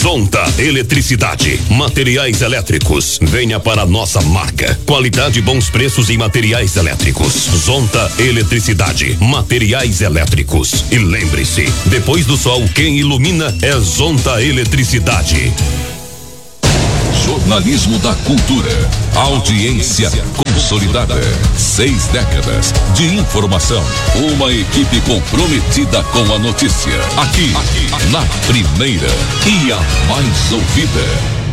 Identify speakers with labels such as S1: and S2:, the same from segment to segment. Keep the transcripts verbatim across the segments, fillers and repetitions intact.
S1: Zonta Eletricidade, materiais elétricos. Venha para a nossa marca. Qualidade e bons preços em materiais elétricos. Zonta Eletricidade, materiais elétricos. E lembre-se, depois do sol, quem ilumina é Zonta Eletricidade.
S2: Jornalismo da Cultura. Audiência consolidada. Seis décadas de informação. Uma equipe comprometida com a notícia. Aqui, aqui, na primeira e a mais ouvida.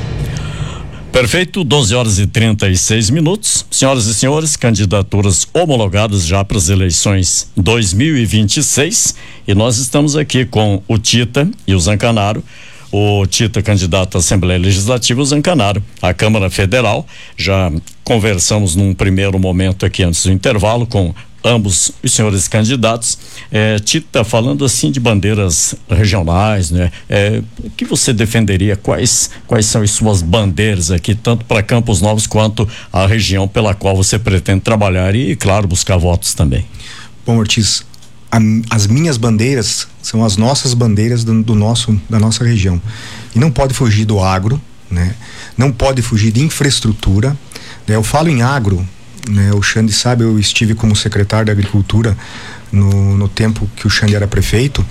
S3: Perfeito, doze horas e trinta e seis minutos. Senhoras e senhores, candidaturas homologadas já para as eleições dois mil e vinte e seis. E nós estamos aqui com o Tita e o Zancanaro. O Tita, candidato à Assembleia Legislativa, o Zancanaro à Câmara Federal. Já conversamos num primeiro momento aqui antes do intervalo com ambos os senhores candidatos. É, Tita, falando assim de bandeiras regionais, né? É, o que você defenderia? Quais, quais são as suas bandeiras aqui, tanto para Campos Novos quanto a região pela qual você pretende trabalhar e, claro, buscar votos também?
S4: Bom, Ortiz, a, as minhas bandeiras são as nossas bandeiras do, do nosso, da nossa região. E não pode fugir do agro, né? Não pode fugir de infraestrutura, né? Eu falo em agro, né? O Xande sabe, eu estive como secretário da Agricultura no, no tempo que o Xande era prefeito,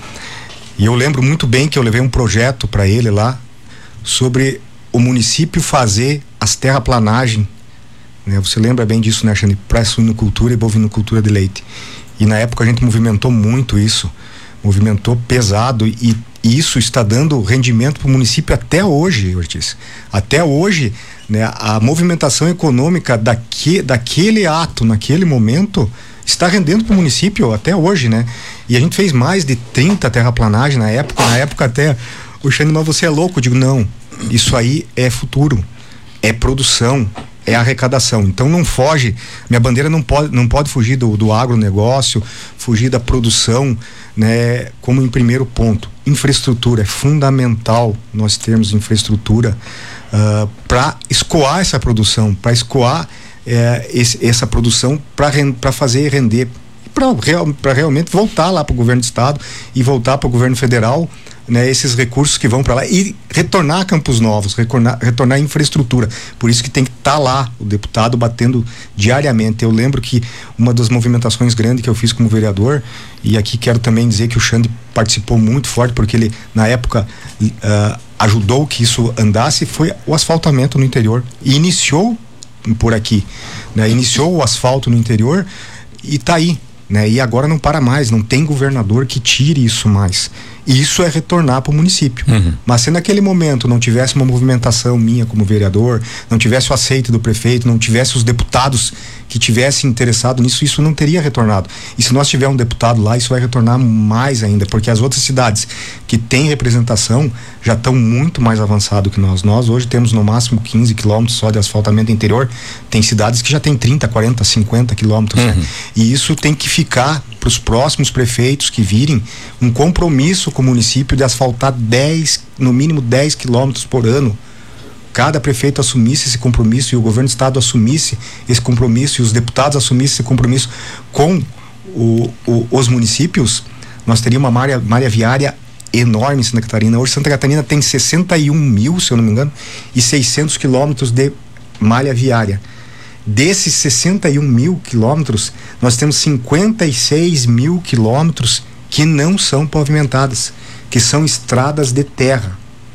S4: e eu lembro muito bem que eu levei um projeto para ele lá sobre o município fazer as terraplanagens, né? Você lembra bem disso, né, Xande? Para suinocultura e bovinocultura de leite. E na época a gente movimentou muito isso, movimentou pesado, e, e isso está dando rendimento para o município até hoje, Ortiz. Até hoje, né, a movimentação econômica daque, daquele ato, naquele momento, está rendendo para o município até hoje, né? E a gente fez mais de trinta terraplanagens na época, na época até o Xande, mas você é louco? Eu digo, não, isso aí é futuro, é produção, é arrecadação. Então não foge, minha bandeira não pode, não pode fugir do, do agronegócio, fugir da produção, né? Como em primeiro ponto, infraestrutura, é fundamental nós termos infraestrutura uh, para escoar essa produção, para escoar eh, esse, essa produção para fazer render, para real, realmente voltar lá para o governo do estado e voltar para o governo federal, né, esses recursos que vão para lá e retornar a Campos Novos, retornar, retornar a infraestrutura. Por isso que tem que estar tá lá o deputado batendo diariamente. Eu lembro que uma das movimentações grandes que eu fiz como vereador, e aqui quero também dizer que o Xande participou muito forte, porque ele na época uh, ajudou que isso andasse, foi o asfaltamento no interior, e iniciou por aqui, né, iniciou o asfalto no interior e tá aí, né, e agora não para mais, não tem governador que tire isso mais. E isso é retornar para o município. Uhum. Mas se naquele momento não tivesse uma movimentação minha como vereador, não tivesse o aceite do prefeito, não tivesse os deputados que tivessem interessado nisso, isso não teria retornado. E se nós tivermos um deputado lá, isso vai retornar mais ainda, porque as outras cidades que têm representação já estão muito mais avançado que nós. Nós hoje temos no máximo quinze quilômetros só de asfaltamento interior. Tem cidades que já tem trinta, quarenta, cinquenta quilômetros. Uhum. Né? E isso tem que ficar para os próximos prefeitos que virem um compromisso com o município de asfaltar dez, no mínimo dez quilômetros por ano. Cada prefeito assumisse esse compromisso e o governo do estado assumisse esse compromisso e os deputados assumissem esse compromisso com o, o, os municípios, nós teríamos uma malha, malha viária enorme em Santa Catarina. Hoje Santa Catarina tem sessenta e um mil, se eu não me engano, e seiscentos quilômetros de malha viária. Desses sessenta e um mil quilômetros, nós temos cinquenta e seis mil quilômetros que não são pavimentadas, que são estradas de terra,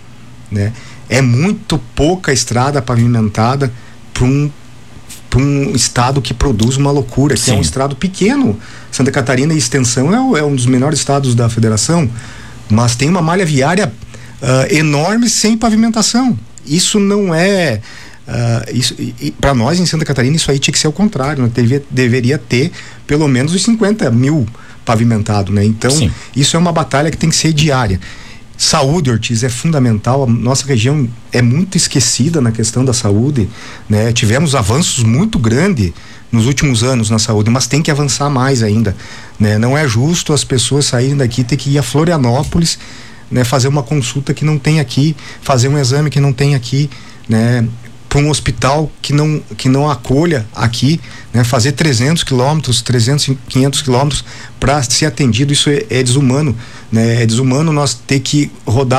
S4: né? É muito pouca estrada pavimentada para um, para um estado que produz uma loucura, que Sim. é um estado pequeno. Santa Catarina, em extensão, é, é um dos menores estados da federação, mas tem uma malha viária uh, enorme sem pavimentação. Isso não é... Uh, isso, para nós em Santa Catarina isso aí tinha que ser o contrário, né? Devia, deveria ter pelo menos os cinquenta mil pavimentado, né? Então Sim. isso é uma batalha que tem que ser diária. Saúde, Ortiz, é fundamental. A nossa região é muito esquecida na questão da saúde, né? Tivemos avanços muito grandes nos últimos anos na saúde, mas tem que avançar mais ainda, né? Não é justo as pessoas saírem daqui e ter que ir a Florianópolis, né? Fazer uma consulta que não tem aqui, fazer um exame que não tem aqui, né? Para um hospital que não, que não acolha aqui, né? Fazer trezentos quilômetros, trezentos, quinhentos quilômetros para ser atendido, isso é, é desumano, né? É desumano nós ter que rodar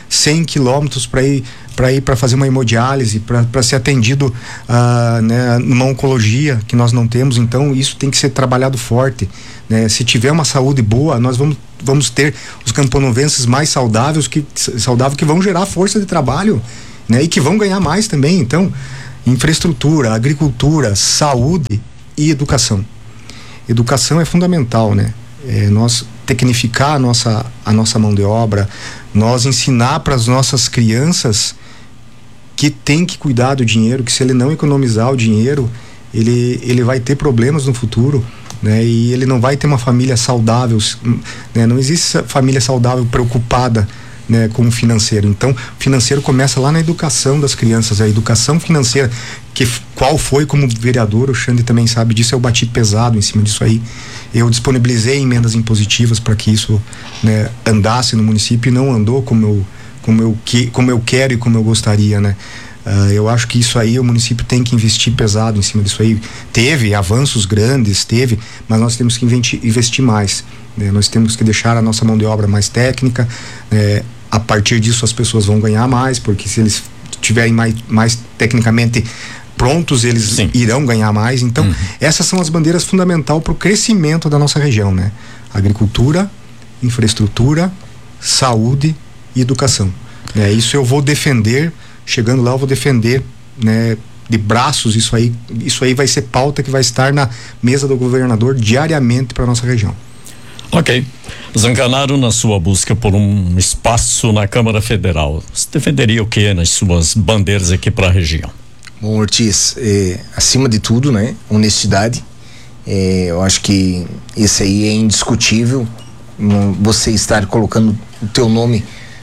S4: cem quilômetros para ir para ir para fazer uma hemodiálise, para ser atendido uh, né, numa oncologia que nós não temos. Então isso tem que ser trabalhado forte, né? Se tiver uma saúde boa, nós vamos, vamos ter os camponovenses mais saudáveis que, saudáveis que vão gerar força de trabalho, né? E que vão ganhar mais também. Então, infraestrutura, agricultura, saúde e educação. Educação é fundamental, né? É, nós tecnificar a nossa, a nossa mão de obra, nós ensinar para as nossas crianças que tem que cuidar do dinheiro, que se ele não economizar o dinheiro, ele, ele vai ter problemas no futuro, né? E ele não vai ter uma família saudável, né? Não existe família saudável preocupada, né, com o financeiro. Então, o financeiro começa lá na educação das crianças, a educação financeira, que qual foi como vereador, o Xande também sabe disso, eu bati pesado em cima disso aí. Eu disponibilizei emendas impositivas para que isso, né, andasse no município, e não andou como eu, como eu, que, como eu quero e como eu gostaria, né? Uh, eu acho que isso aí o município tem que investir pesado em cima disso aí. Teve avanços grandes, teve, mas nós temos que investir, investir mais, né? Nós temos que deixar a nossa mão de obra mais técnica, né? A partir disso as pessoas vão ganhar mais, porque se eles estiverem mais, mais tecnicamente prontos, eles Sim. irão ganhar mais. Então, uhum. essas são as bandeiras fundamentais para o crescimento da nossa região, né? Agricultura, infraestrutura, saúde e educação. É, isso eu vou defender, chegando lá eu vou defender, né, de braços. Isso aí, isso aí vai ser pauta que vai estar na mesa do governador diariamente para nossa região.
S3: Ok. Zancanaro, na sua busca por um espaço na Câmara Federal, você defenderia o que nas suas bandeiras aqui para a região?
S5: Bom, Ortiz, eh, acima de tudo, né, honestidade. Eh, eu acho que esse aí é indiscutível. Um, você estar colocando o teu nome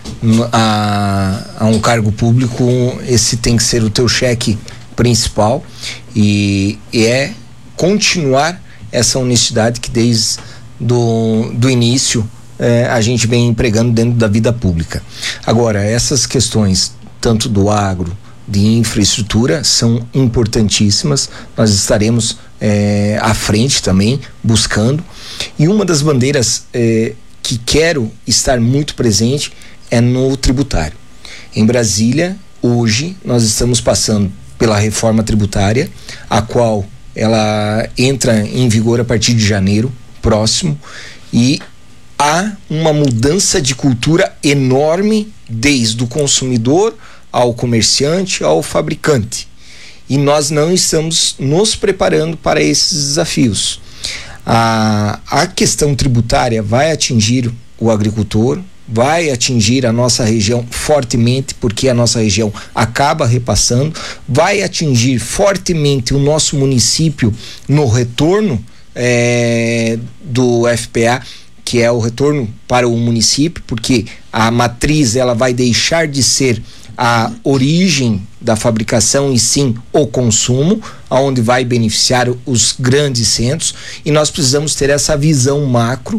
S5: a, a um cargo público, esse tem que ser o teu cheque principal, e, e é continuar essa honestidade que desde do, do início eh, a gente vem empregando dentro da vida pública. Agora, essas questões tanto do agro, de infraestrutura, são importantíssimas. Nós estaremos eh, à frente também buscando, e uma das bandeiras eh, que quero estar muito presente é no tributário. Em Brasília, hoje nós estamos passando pela reforma tributária, a qual ela entra em vigor a partir de janeiro próximo, e há uma mudança de cultura enorme desde o consumidor ao comerciante, ao fabricante, e nós não estamos nos preparando para esses desafios. A, a questão tributária vai atingir o agricultor, vai atingir a nossa região fortemente, porque a nossa região acaba repassando, vai atingir fortemente o nosso município no retorno é, do F P A, que é o retorno para o município, porque a matriz ela vai deixar de ser a origem da fabricação e sim o consumo, aonde vai beneficiar os grandes centros, e nós precisamos ter essa visão macro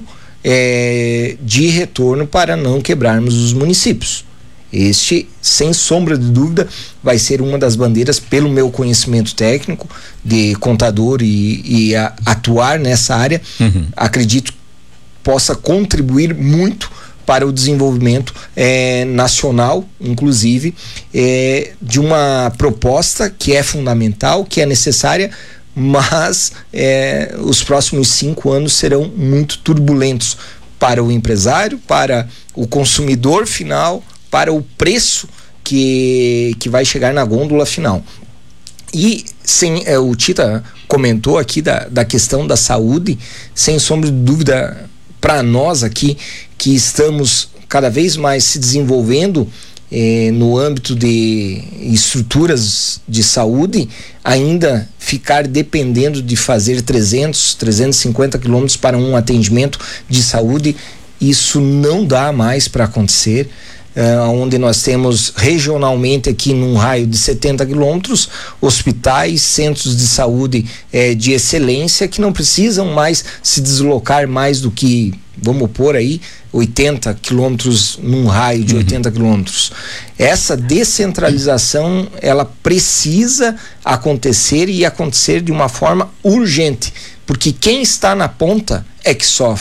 S5: é, de retorno para não quebrarmos os municípios. Este, sem sombra de dúvida, vai ser uma das bandeiras, pelo meu conhecimento técnico de contador e, e a, atuar nessa área. Uhum. Acredito que possa contribuir muito para o desenvolvimento eh, nacional, inclusive, eh, de uma proposta que é fundamental, que é necessária, mas eh, os próximos cinco anos serão muito turbulentos para o empresário, para o consumidor final, para o preço que, que vai chegar na gôndola final. E sem, eh, o Tita comentou aqui da, da questão da saúde, sem sombra de dúvida, para nós aqui que estamos cada vez mais se desenvolvendo eh, no âmbito de estruturas de saúde, ainda ficar dependendo de fazer trezentos, trezentos e cinquenta quilômetros para um atendimento de saúde, isso não dá mais para acontecer. Uh, onde nós temos regionalmente aqui num raio de setenta quilômetros hospitais, centros de saúde eh, de excelência, que não precisam mais se deslocar mais do que, vamos pôr aí, oitenta quilômetros num raio de uhum. oitenta quilômetros. Essa descentralização, ela precisa acontecer, e acontecer de uma forma urgente, porque quem está na ponta é que sofre.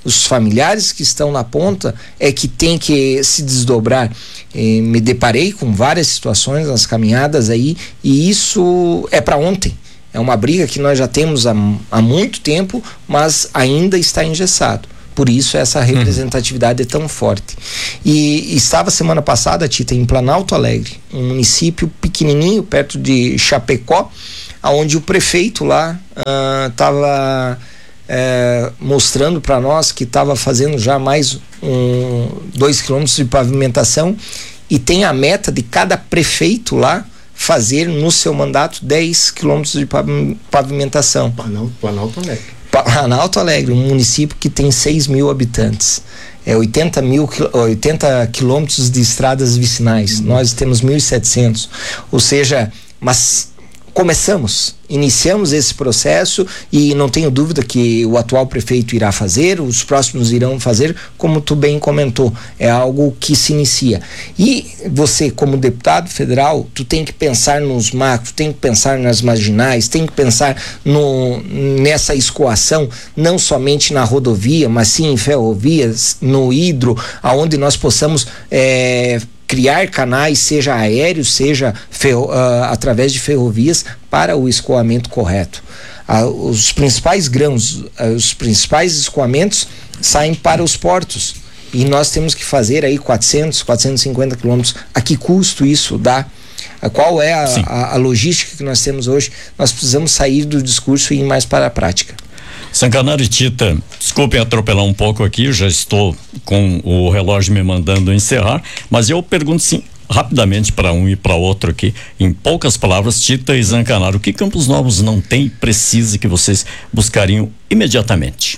S5: os familiares que estão na ponta é que tem que se desdobrar. E me deparei com várias situações nas caminhadas aí, e isso é para ontem. É uma briga que nós já temos há, há muito tempo, mas ainda está engessado. Por isso essa representatividade uhum. é tão forte. E estava semana passada, Tita, em Planalto Alegre, um município pequenininho, perto de Chapecó, onde o prefeito lá estava uh, é, mostrando para nós que estava fazendo já mais um, dois quilômetros de pavimentação, e tem a meta de cada prefeito lá fazer no seu mandato dez quilômetros de pavimentação.
S4: Planalto, Planalto Alegre.
S5: Planalto Alegre, um município que tem seis mil habitantes. É oitenta mil, oitenta quilômetros de estradas vicinais. Uhum. Nós temos mil e setecentos. Ou seja, mas começamos, iniciamos esse processo, e não tenho dúvida que o atual prefeito irá fazer, os próximos irão fazer, como tu bem comentou, é algo que se inicia. E você, como deputado federal, tu tem que pensar nos macros, tem que pensar nas marginais, tem que pensar no, nessa escoação, não somente na rodovia, mas sim em ferrovias, no hidro, aonde nós possamos é, criar canais, seja aéreos, seja ferro, uh, através de ferrovias, para o escoamento correto. Uh, os principais grãos, uh, os principais escoamentos saem para os portos, e nós temos que fazer aí quatrocentos, quatrocentos e cinquenta quilômetros. A que custo isso dá? Uh, qual é a, a, a logística que nós temos hoje? Nós precisamos sair do discurso e ir mais para a prática.
S3: Zancanaro e Tita, desculpem atropelar um pouco aqui, já estou com o relógio me mandando encerrar, mas eu pergunto sim, rapidamente para um e para outro aqui, em poucas palavras, Tita e Zancanaro, o que Campos Novos não tem e precisa que vocês buscariam imediatamente?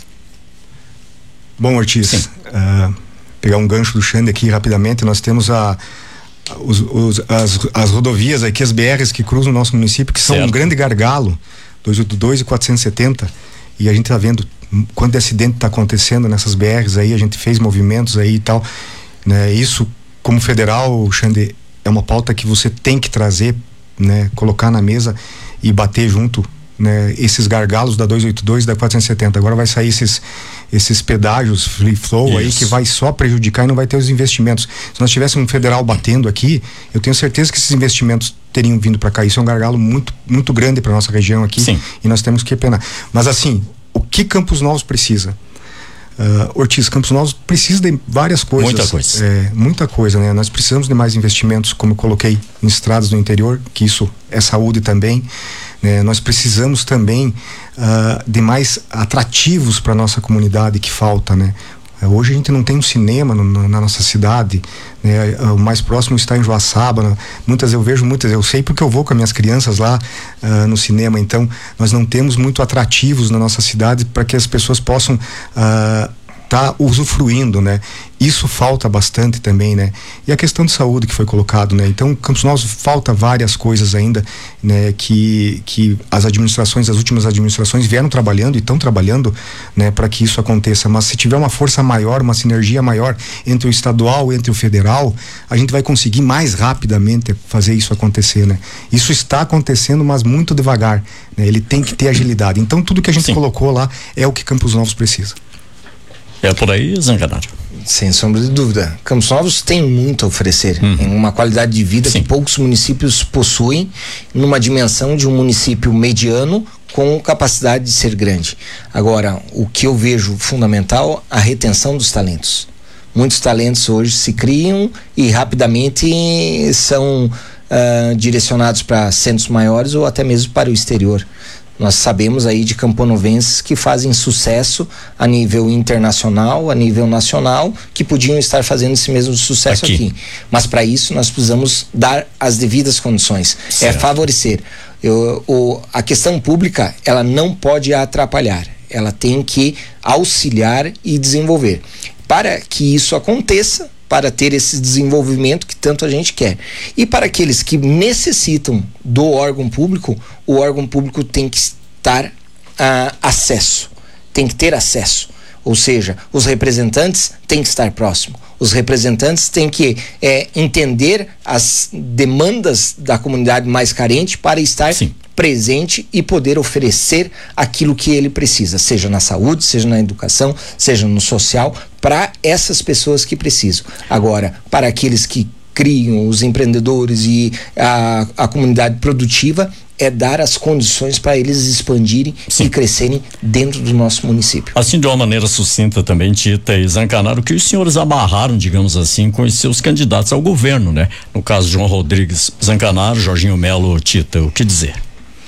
S4: Bom, Ortiz, uh, pegar um gancho do Xande aqui rapidamente, nós temos a os, os, as, as rodovias aqui, as B Rs que cruzam o nosso município, que são certo. Um grande gargalo, duzentos e oitenta e dois e quatrocentos e setenta, e a gente tá vendo quanto acidente tá acontecendo nessas B Rs aí, a gente fez movimentos aí e tal, né? Isso, como federal, Xande, é uma pauta que você tem que trazer, né? Colocar na mesa e bater junto, né? Esses gargalos da duzentos e oitenta e dois e da quatrocentos e setenta. Agora vai sair esses esses pedágios free flow Isso. aí, que vai só prejudicar e não vai ter os investimentos. Se nós tivéssemos um federal batendo aqui, eu tenho certeza que esses investimentos teriam vindo para cá. Isso é um gargalo muito, muito grande para nossa região aqui. Sim. E nós temos que penar. Mas assim, o que Campos Novos precisa? Uh, Ortiz, Campos Novos precisa de várias coisas.
S3: Muita coisa.
S4: É, muita coisa, né? Nós precisamos de mais investimentos, como eu coloquei, em estradas do interior, que isso é saúde também. Né? Nós precisamos também uh, de mais atrativos para nossa comunidade, que falta, né? Hoje a gente não tem um cinema no, no, na nossa cidade, né? O mais próximo está em Joaçaba, né? Muitas eu vejo, muitas eu sei porque eu vou com as minhas crianças lá uh, no cinema. Então nós não temos muito atrativos na nossa cidade para que as pessoas possam uh, tá usufruindo, né? Isso falta bastante também, né? E a questão de saúde que foi colocado, né? Então, Campos Novos falta várias coisas ainda, né? Que, que as administrações, as últimas administrações vieram trabalhando e estão trabalhando, né? Para que isso aconteça, mas se tiver uma força maior, uma sinergia maior entre o estadual e entre o federal, a gente vai conseguir mais rapidamente fazer isso acontecer, né? Isso está acontecendo, mas muito devagar, né? Ele tem que ter agilidade. Então, tudo que a gente Sim. colocou lá é o que Campos Novos precisa.
S3: É por aí, Zancanaro?
S5: Sem sombra de dúvida. Campos Novos tem muito a oferecer, uhum. em uma qualidade de vida Sim. que poucos municípios possuem, numa dimensão de um município mediano com capacidade de ser grande. Agora, o que eu vejo fundamental, a retenção dos talentos. Muitos talentos hoje se criam e rapidamente são uh, direcionados para centros maiores ou até mesmo para o exterior. Nós sabemos aí de camponovenses que fazem sucesso a nível internacional, a nível nacional, que podiam estar fazendo esse mesmo sucesso aqui. aqui. Mas para isso nós precisamos dar as devidas condições. Certo. É favorecer. Eu, o, a questão pública, ela não pode atrapalhar. Ela tem que auxiliar e desenvolver. Para que isso aconteça, para ter esse desenvolvimento que tanto a gente quer. E para aqueles que necessitam do órgão público, o órgão público tem que estar uh, acesso, tem que ter acesso. Ou seja, os representantes têm que estar próximos. Os representantes têm que é, entender as demandas da comunidade mais carente para estar Sim. presente e poder oferecer aquilo que ele precisa, seja na saúde, seja na educação, seja no social, para essas pessoas que precisam. Agora, para aqueles que criam, os empreendedores e a, a comunidade produtiva, é dar as condições para eles expandirem Sim. e crescerem dentro do nosso município.
S3: Assim, de uma maneira sucinta também, Tita e Zancanaro, que os senhores amarraram, digamos assim, com os seus candidatos ao governo, né? No caso, João Rodrigues Zancanaro, Jorginho Melo, Tita, o que dizer?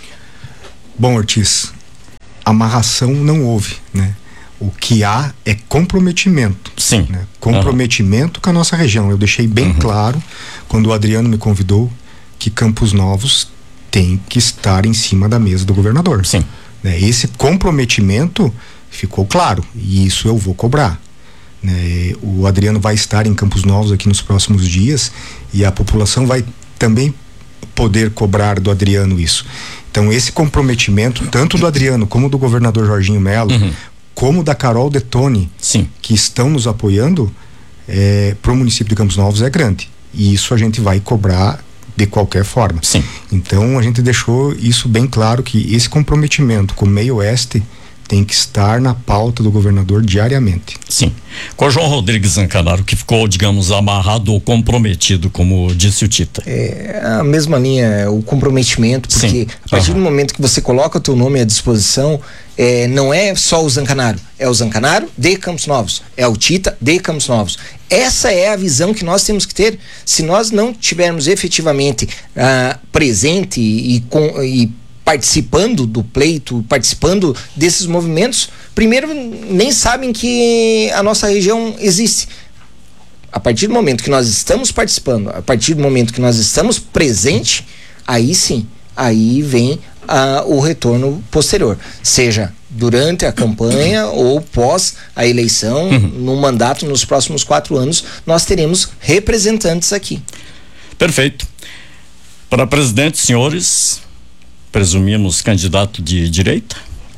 S4: Bom, Ortiz, amarração não houve, né? O que há é comprometimento.
S3: Sim.
S4: Né? Comprometimento uhum. com a nossa região. Eu deixei bem uhum. claro, quando o Adriano me convidou, que Campos Novos tem que estar em cima da mesa do governador.
S3: Sim.
S4: Né? Esse comprometimento ficou claro, e isso eu vou cobrar. Né? O Adriano vai estar em Campos Novos aqui nos próximos dias, e a população vai também poder cobrar do Adriano isso. Então, esse comprometimento, tanto do Adriano como do governador Jorginho Melo, uhum. como da Carol Detoni,
S3: Sim.
S4: que estão nos apoiando, é, para o município de Campos Novos é grande. E isso a gente vai cobrar de qualquer forma.
S3: Sim.
S4: Então a gente deixou isso bem claro, que esse comprometimento com o meio oeste tem que estar na pauta do governador diariamente.
S3: Sim. Com o João Rodrigues Zancanaro, que ficou, digamos, amarrado ou comprometido, como disse o Tita.
S5: É a mesma linha, o comprometimento, porque Sim. a partir uhum. do momento que você coloca o teu nome à disposição, é, não é só o Zancanaro, é o Zancanaro de Campos Novos, é o Tita de Campos Novos. Essa é a visão que nós temos que ter. Se nós não tivermos efetivamente ah, presente e, com, e participando do pleito, participando desses movimentos, primeiro nem sabem que a nossa região existe. A partir do momento que nós estamos participando, a partir do momento que nós estamos presentes, aí sim, aí vem ah, o retorno posterior, seja durante a campanha ou pós a eleição, uhum. no mandato, nos próximos quatro anos, nós teremos representantes aqui.
S3: Perfeito. Para presidente, senhores, presumimos candidato de direita?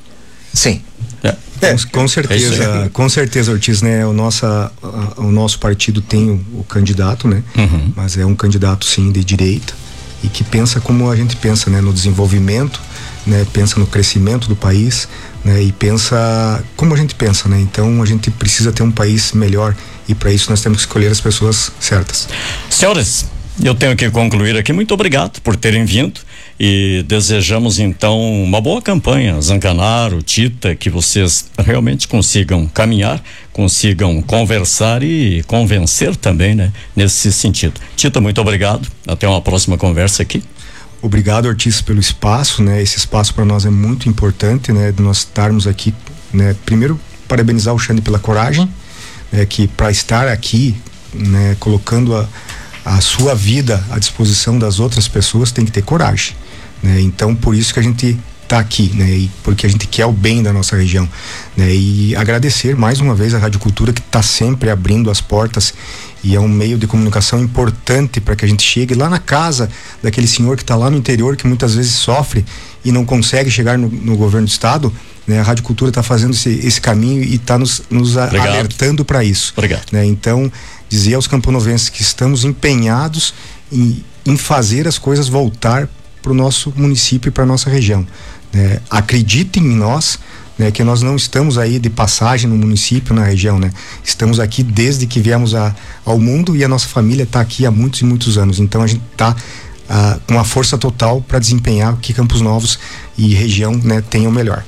S5: Sim.
S3: É.
S4: É, com, com certeza, é com certeza, Ortiz, né? O, nossa, a, o nosso partido tem o, o candidato, né?
S3: Uhum.
S4: Mas é um candidato, sim, de direita e que pensa como a gente pensa, né? No desenvolvimento, né? Pensa no crescimento do país, né? E pensa como a gente pensa, né? Então a gente precisa ter um país melhor e para isso nós temos que escolher as pessoas certas.
S3: Senhores, eu tenho que concluir aqui. Muito obrigado por terem vindo e desejamos então uma boa campanha, Zancanaro, Tita, que vocês realmente consigam caminhar, consigam conversar e convencer também, né? Nesse sentido. Tita, muito obrigado. Até uma próxima conversa aqui.
S4: Obrigado, Ortiz, pelo espaço, né? Esse espaço para nós é muito importante, né? De nós estarmos aqui, né? Primeiro, parabenizar o Xande pela coragem, né? Que para estar aqui, né? Colocando a a sua vida à disposição das outras pessoas, tem que ter coragem, né? Então por isso que a gente está aqui, né? E porque a gente quer o bem da nossa região, né? E agradecer mais uma vez a Rádio Cultura, que está sempre abrindo as portas e é um meio de comunicação importante para que a gente chegue lá na casa daquele senhor que está lá no interior, que muitas vezes sofre e não consegue chegar no, no governo do estado, né? A Rádio Cultura está fazendo esse, esse caminho e está nos, nos alertando para isso.
S3: Obrigado.
S4: Né? Então dizer aos camponovenses que estamos empenhados em, em fazer as coisas voltar para o nosso município e para a nossa região, né? Acreditem em nós, né? Que nós não estamos aí de passagem no município, na região, né? Estamos aqui desde que viemos a, ao mundo e a nossa família está aqui há muitos e muitos anos, então a gente está ah, com a força total para desempenhar que Campos Novos e região, né, tenham melhor.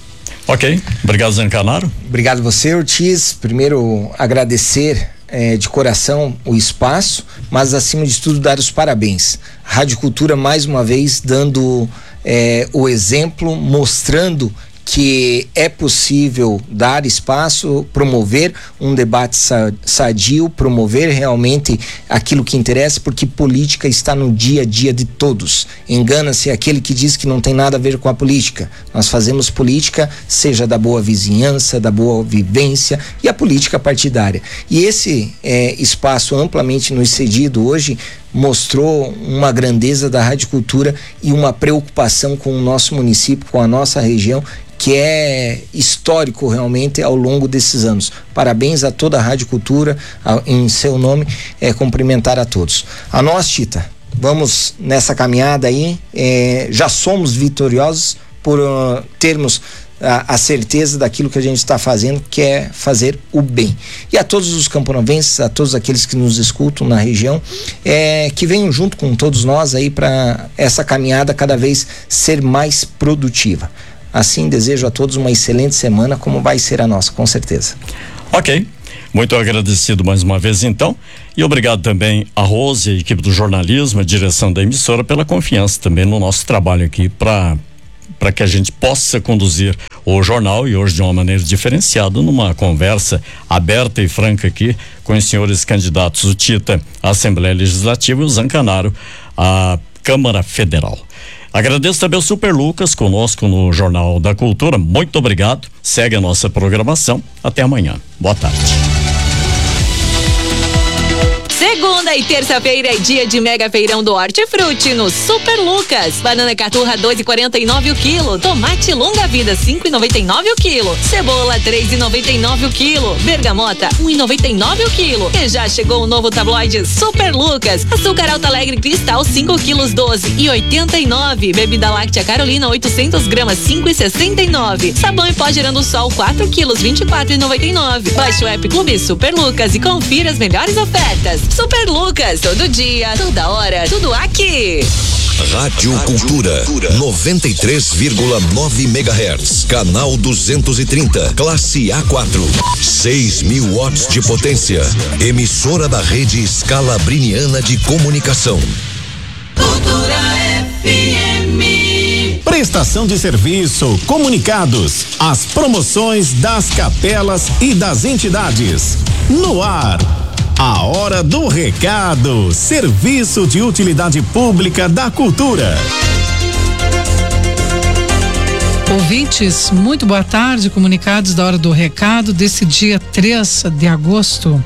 S3: Ok, obrigado, Zancanaro.
S5: Obrigado você, Ortiz. Primeiro agradecer É, de coração o espaço, mas acima de tudo dar os parabéns. Rádio Cultura mais uma vez dando é, o exemplo, mostrando que é possível dar espaço, promover um debate sa- sadio, promover realmente aquilo que interessa, porque política está no dia a dia de todos. Engana-se aquele que diz que não tem nada a ver com a política. Nós fazemos política, seja da boa vizinhança, da boa vivência e a política partidária. E esse é, espaço amplamente nos cedido hoje mostrou uma grandeza da Rádio Cultura e uma preocupação com o nosso município, com a nossa região, que é histórico realmente ao longo desses anos. Parabéns a toda a Rádio Cultura, a, em seu nome, é, cumprimentar a todos. A nós, Tita, vamos nessa caminhada aí, é, já somos vitoriosos por uh, termos a, a certeza daquilo que a gente está fazendo, que é fazer o bem. E a todos os camponovenses, a todos aqueles que nos escutam na região, é, que venham junto com todos nós aí para essa caminhada cada vez ser mais produtiva. Assim, desejo a todos uma excelente semana, como vai ser a nossa, com certeza.
S3: Ok, muito agradecido mais uma vez então, e obrigado também a Rose, a equipe do jornalismo, a direção da emissora, pela confiança também no nosso trabalho aqui para para que a gente possa conduzir o jornal, e hoje de uma maneira diferenciada, numa conversa aberta e franca aqui com os senhores candidatos, o Tita à Assembleia Legislativa e o Zancanaro à Câmara Federal. Agradeço também o Super Lucas conosco no Jornal da Cultura. Muito obrigado. Segue a nossa programação. Até amanhã. Boa tarde.
S6: Segunda e terça-feira é dia de mega feirão do Hortifruti no Super Lucas. Banana caturra dois e quarenta e nove o quilo. Tomate longa vida cinco e noventa e nove o quilo. Cebola três e noventa e nove o quilo. Bergamota um e noventa e nove o quilo. E já chegou o novo tabloide Super Lucas. Açúcar Alto Alegre Cristal cinco quilos doze e oitenta e nove. Bebida láctea Carolina oitocentos gramas cinco e sessenta e nove. Sabão em pó Gerando Sol quatro quilos vinte e quatro e noventa e nove. Baixe o app Clube Super Lucas e confira as melhores ofertas. Super Lucas, todo dia, toda hora, tudo aqui.
S1: Rádio Cultura, noventa e três vírgula nove megahertz, canal duzentos e trinta, classe A quatro, seis mil watts de potência, emissora da rede Scalabriniana de Comunicação.
S7: Cultura F M.
S8: Prestação de serviço, comunicados, as promoções das capelas e das entidades. No ar, a hora do recado, serviço de utilidade pública da cultura.
S9: Ouvintes, muito boa tarde, comunicados da hora do recado desse dia três de agosto.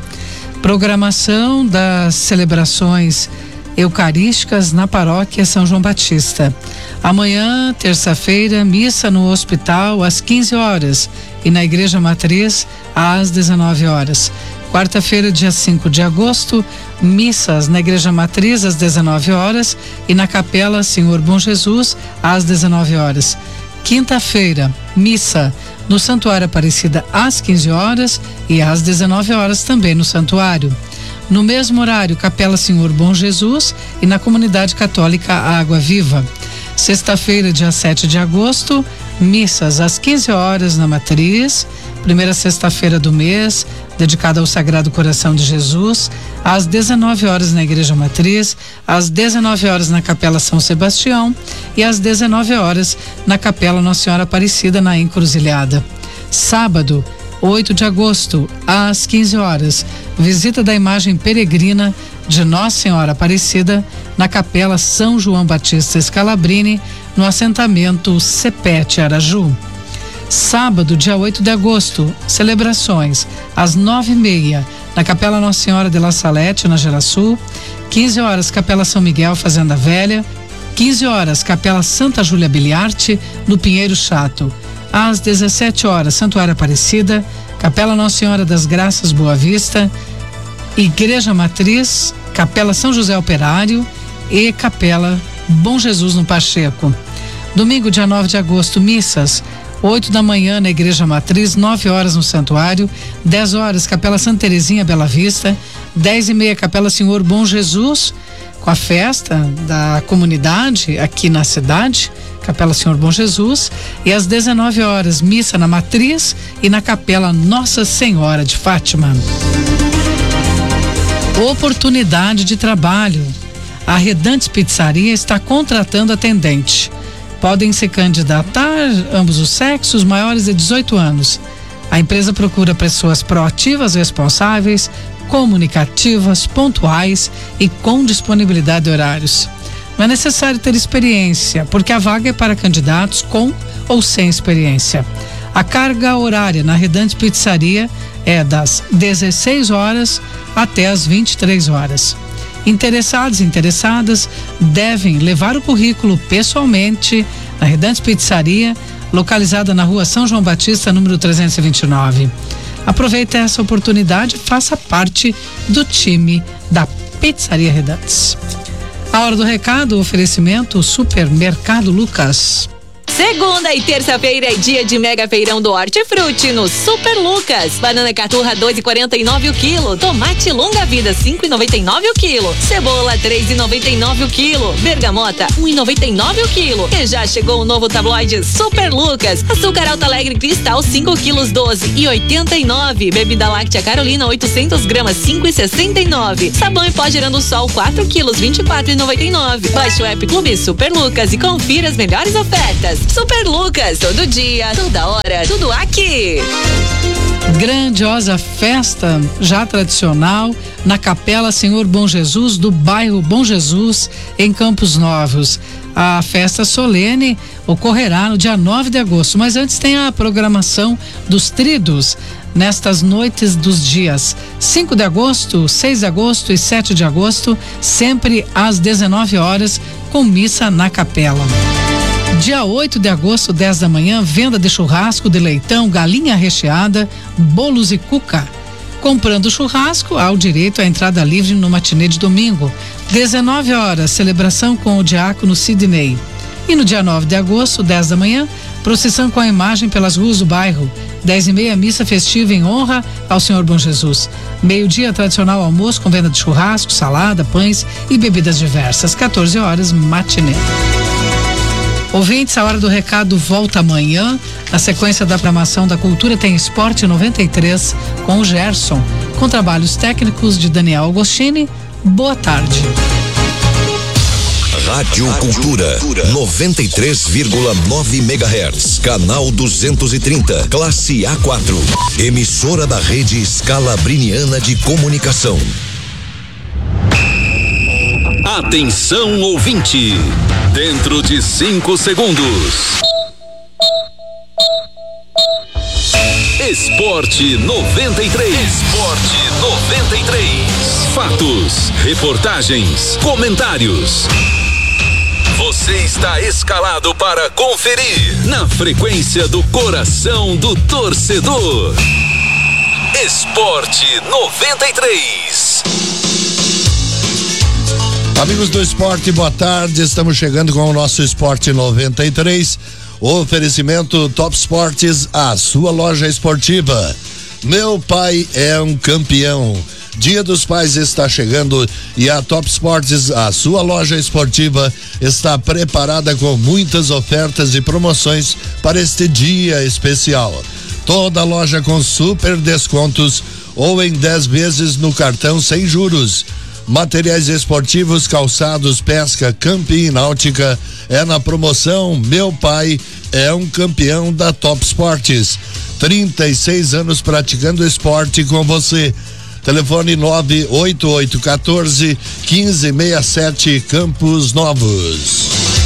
S9: Programação das celebrações eucarísticas na paróquia São João Batista. Amanhã, terça-feira, missa no hospital às quinze horas e na igreja matriz às dezenove horas. Quarta-feira, dia cinco de agosto, missas na Igreja Matriz às dezenove horas e na Capela Senhor Bom Jesus às dezenove horas. Quinta-feira, missa no Santuário Aparecida às quinze horas e às dezenove horas também no Santuário. No mesmo horário, Capela Senhor Bom Jesus e na Comunidade Católica Água Viva. Sexta-feira, dia sete de agosto, missas às quinze horas na Matriz, primeira sexta-feira do mês, dedicada ao Sagrado Coração de Jesus, às dezenove horas na Igreja Matriz, às dezenove horas na Capela São Sebastião e às dezenove horas na Capela Nossa Senhora Aparecida na Encruzilhada. Sábado, oito de agosto, às quinze horas, visita da imagem peregrina de Nossa Senhora Aparecida na Capela São João Batista Scalabrini, no assentamento Cepete Araju. Sábado, dia oito de agosto, celebrações às nove e meia na Capela Nossa Senhora de La Salete, na Geraçu. quinze horas, Capela São Miguel, Fazenda Velha. quinze horas, Capela Santa Júlia Biliarte, no Pinheiro Chato. Às dezessete horas, Santuário Aparecida, Capela Nossa Senhora das Graças Boa Vista, Igreja Matriz, Capela São José Operário e Capela Bom Jesus no Pacheco. Domingo, dia nove de agosto, missas oito da manhã na Igreja Matriz, nove horas no Santuário, dez horas Capela Santa Terezinha Bela Vista, dez e meia Capela Senhor Bom Jesus, com a festa da comunidade aqui na cidade, Capela Senhor Bom Jesus, e às dezenove horas missa na Matriz e na Capela Nossa Senhora de Fátima. Oportunidade de trabalho. A Redantes Pizzaria está contratando atendente. Podem se candidatar ambos os sexos, maiores de dezoito anos. A empresa procura pessoas proativas, responsáveis, comunicativas, pontuais e com disponibilidade de horários. Não é necessário ter experiência, porque a vaga é para candidatos com ou sem experiência. A carga horária na Redante Pizzaria é das dezesseis horas até as vinte e três horas. Interessados e interessadas devem levar o currículo pessoalmente na Redantes Pizzaria, localizada na rua São João Batista, número trezentos e vinte e nove. Aproveite essa oportunidade e faça parte do time da Pizzaria Redantes. A hora do recado, oferecimento Supermercado Lucas.
S6: Segunda e terça-feira é dia de mega feirão do Hortifruti no Super Lucas. Banana caturra dois e quarenta e nove o quilo. Tomate longa vida cinco e noventa e nove o quilo. Cebola três e noventa e nove o quilo. Bergamota um e noventa e nove o quilo. E já chegou o novo tabloide Super Lucas. Açúcar Alto Alegre Cristal cinco quilos doze e oitenta e nove. Bebida láctea Carolina oitocentos gramas cinco e sessenta e nove. Sabão em pó Gerando Sol quatro quilos vinte e quatro e noventa e nove. Baixe o app Clube Super Lucas e confira as melhores ofertas. Super Lucas, todo dia, toda hora, tudo aqui.
S9: Grandiosa festa, já tradicional, na Capela Senhor Bom Jesus, do bairro Bom Jesus, em Campos Novos. A festa solene ocorrerá no dia nove de agosto, mas antes tem a programação dos tridos, nestas noites dos dias cinco de agosto, seis de agosto e sete de agosto, sempre às dezenove horas, com missa na capela. Dia oito de agosto, dez da manhã, venda de churrasco de leitão, galinha recheada, bolos e cuca. Comprando churrasco, há o direito à entrada livre no matinê de domingo. dezenove horas, celebração com o diácono Sidney. E no dia nove de agosto, dez da manhã, procissão com a imagem pelas ruas do bairro. dez e meia, missa festiva em honra ao Senhor Bom Jesus. Meio-dia, tradicional almoço com venda de churrasco, salada, pães e bebidas diversas. quatorze horas, matinê. Ouvintes, a hora do recado volta amanhã. Na sequência da programação da Cultura tem Esporte noventa e três com o Gerson, com trabalhos técnicos de Daniel Agostini. Boa tarde.
S1: Rádio Cultura noventa e três vírgula nove megahertz, canal duzentos e trinta, classe A quatro, emissora da rede Scalabriniana de Comunicação.
S2: Atenção, ouvinte! Dentro de cinco segundos. Esporte noventa e três. Esporte noventa e três. Fatos, reportagens, comentários. Você está escalado para conferir na frequência do coração do torcedor. Esporte noventa e três.
S10: Amigos do esporte, boa tarde. Estamos chegando com o nosso Esporte noventa e três. Oferecimento Top Esportes, a sua loja esportiva. Meu pai é um campeão. Dia dos Pais está chegando e a Top Esportes, a sua loja esportiva, está preparada com muitas ofertas e promoções para este dia especial. Toda loja com super descontos ou em dez vezes no cartão sem juros. Materiais esportivos, calçados, pesca, camping e náutica é na promoção. Meu pai é um campeão da Top Esportes. trinta e seis anos praticando esporte com você. Telefone nove oito oito um quatro um cinco seis sete, Campos Novos.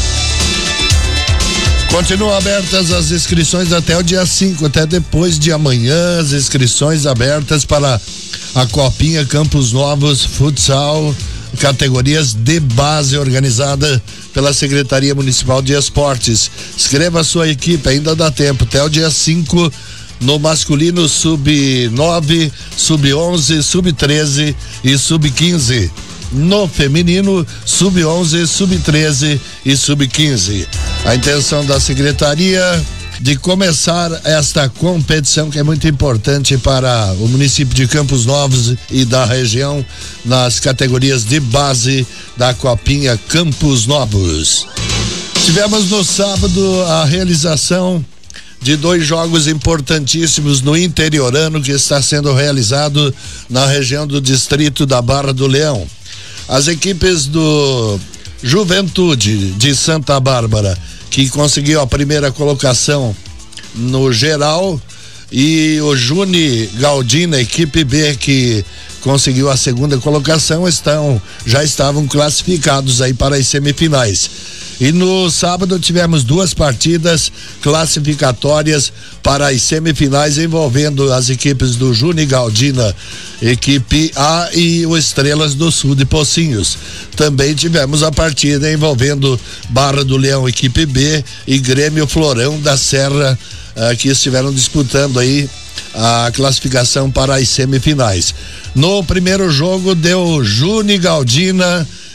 S10: Continuam abertas as inscrições até o dia cinco, até depois de amanhã, as inscrições abertas para a Copinha Campos Novos Futsal, categorias de base, organizada pela Secretaria Municipal de Esportes. Escreva a sua equipe, ainda dá tempo, até o dia cinco, no masculino sub nove, sub onze, sub treze e sub quinze. No feminino, sub onze, sub treze e sub quinze. A intenção da Secretaria de começar esta competição, que é muito importante para o município de Campos Novos e da região, nas categorias de base da Copinha Campos Novos. Tivemos no sábado a realização de dois jogos importantíssimos no interiorano, que está sendo realizado na região do distrito da Barra do Leão. As equipes do Juventude de Santa Bárbara, que conseguiu a primeira colocação no geral, e o Juni Galdina, equipe B, que conseguiu a segunda colocação, estão, já estavam classificados aí para as semifinais. E no sábado tivemos duas partidas classificatórias para as semifinais, envolvendo as equipes do Juni Galdina, equipe A, e o Estrelas do Sul de Pocinhos. Também tivemos a partida envolvendo Barra do Leão, equipe B, e Grêmio Florão da Serra, uh, que estiveram disputando aí a classificação para as semifinais. No primeiro jogo deu Juni Galdina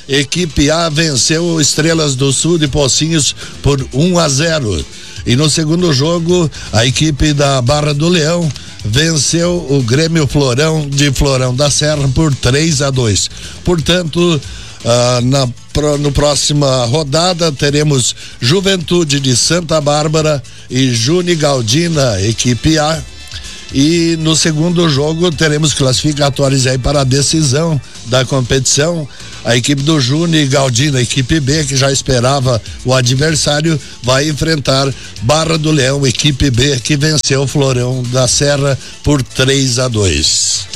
S10: equipe A venceu Estrelas do Sul de Pocinhos por um a zero. E no segundo jogo, a equipe da Barra do Leão venceu o Grêmio Florão de Florão da Serra por três a dois. Portanto, ah, na pro, no próxima rodada teremos Juventude de Santa Bárbara e Juni Galdina, equipe A. E no segundo jogo teremos classificatórios aí para a decisão da competição. A equipe do Juni Galdina, a equipe B, que já esperava o adversário, vai enfrentar Barra do Leão, equipe B, que venceu o Florão da Serra por três a dois.